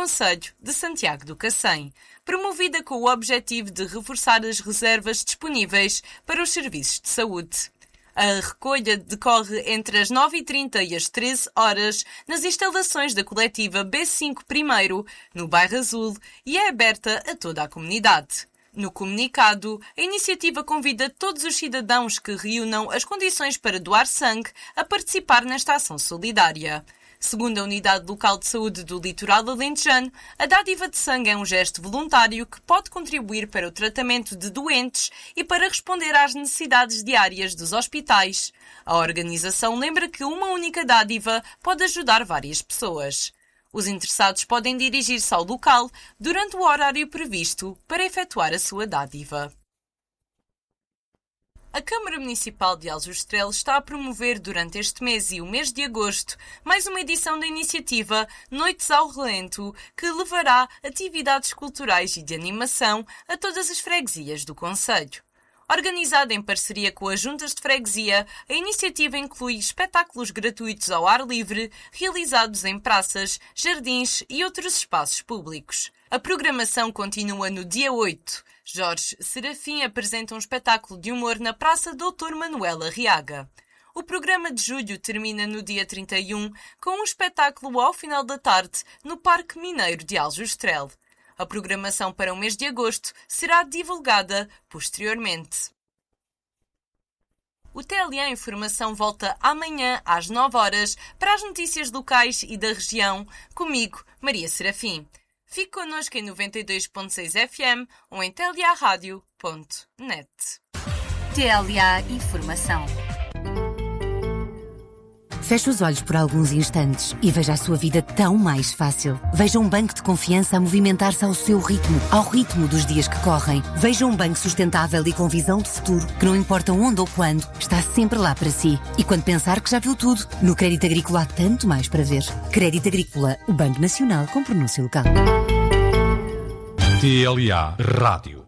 concelho de Santiago do Cacém, promovida com o objetivo de reforçar as reservas disponíveis para os serviços de saúde. A recolha decorre entre as 9h30 e as 13 horas nas instalações da coletiva B5 Primeiro, no Bairro Azul, e é aberta a toda a comunidade. No comunicado, a iniciativa convida todos os cidadãos que reúnam as condições para doar sangue a participar nesta ação solidária. Segundo a Unidade Local de Saúde do Litoral Alentejano, a dádiva de sangue é um gesto voluntário que pode contribuir para o tratamento de doentes e para responder às necessidades diárias dos hospitais. A organização lembra que uma única dádiva pode ajudar várias pessoas. Os interessados podem dirigir-se ao local durante o horário previsto para efetuar a sua dádiva. A Câmara Municipal de Aljustrel está a promover durante este mês e o mês de agosto mais uma edição da iniciativa Noites ao Relento, que levará atividades culturais e de animação a todas as freguesias do concelho. Organizada em parceria com as juntas de freguesia, a iniciativa inclui espetáculos gratuitos ao ar livre, realizados em praças, jardins e outros espaços públicos. A programação continua no dia 8. Jorge Serafim apresenta um espetáculo de humor na Praça Doutor Manuel Arriaga. O programa de julho termina no dia 31, com um espetáculo ao final da tarde no Parque Mineiro de Aljustrel. A programação para o mês de agosto será divulgada posteriormente. O TLA Informação volta amanhã às 9 horas para as notícias locais e da região, comigo, Maria Serafim. Fique connosco em 92.6 FM ou em tlearadio.net. TLA Informação. Feche os olhos por alguns instantes e veja a sua vida tão mais fácil. Veja um banco de confiança a movimentar-se ao seu ritmo, ao ritmo dos dias que correm. Veja um banco sustentável e com visão de futuro, que não importa onde ou quando, está sempre lá para si. E quando pensar que já viu tudo, no Crédito Agrícola há tanto mais para ver. Crédito Agrícola, o Banco Nacional com pronúncia local. TLA Rádio.